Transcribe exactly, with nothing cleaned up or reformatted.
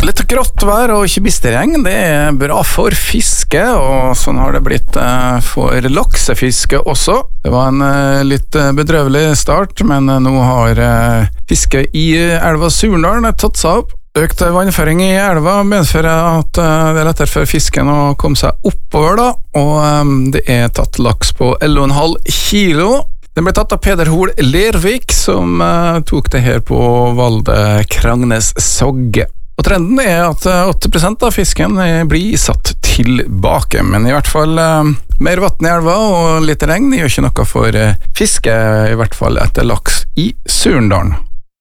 Litt grått vær og ikke bisterregn, det er bra for fiske, og sånn har det blitt for laksefiske også. Det var en litt bedrøvelig start, men nå har fiske i elva Surndalen tatt seg opp. Økt vannføring i elva medfører at det er lettere for fisken å komme seg oppover da, og det er tatt laks på elleve komma fem kilo. Den ble tatt av Peder Hol Lervik, som tok det her på Valde Krangnes Sogge. Og trenden er at åtte prosent av fisken blir satt tilbake, men i hvert fall eh, mer vatten i elva og litt regn gjør ikke noe for eh, fiske, i hvert fall etter laks i Surndalen.